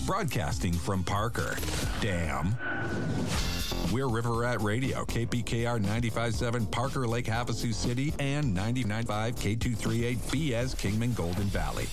broadcasting from Parker. Damn. We're River Rat Radio, KPKR 95.7 Parker Lake Havasu City and 99.5 K238 BS Kingman Golden Valley.